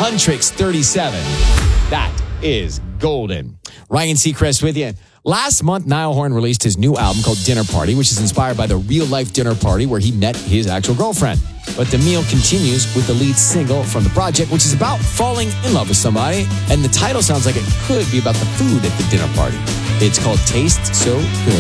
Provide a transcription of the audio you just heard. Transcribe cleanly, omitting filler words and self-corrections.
Huntrix 37. That is golden. Ryan Seacrest with you. Last month, Niall Horan released his new album called Dinner Party, which is inspired by the real-life dinner party where he met his actual girlfriend. But the meal continues with the lead single from the project, which is about falling in love with somebody. And the title sounds like it could be about the food at the dinner party. It's called Taste So Good.